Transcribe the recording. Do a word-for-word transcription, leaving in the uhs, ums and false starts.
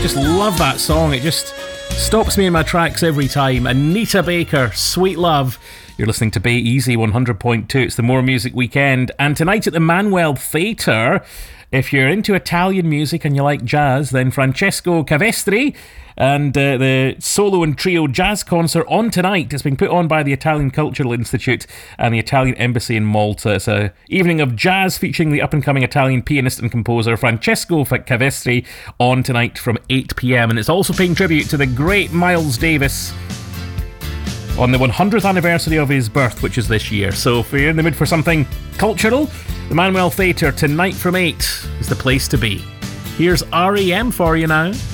just love that song. It just stops me in my tracks every time. Anita Baker, Sweet Love. You're listening to Bay Easy one hundred point two. It's the More Music Weekend. And tonight at the Manuel Theatre, if you're into Italian music and you like jazz, then Francesco Cavestri and uh, the solo and trio jazz concert on tonight. It's been put on by the Italian Cultural Institute and the Italian Embassy in Malta. It's an evening of jazz featuring the up-and-coming Italian pianist and composer Francesco Cavestri on tonight from eight p.m. And it's also paying tribute to the great Miles Davis on the one hundredth anniversary of his birth, which is this year. So if you're in the mood for something cultural, the Manuel Theatre tonight from eight is the place to be. Here's R E M for you now.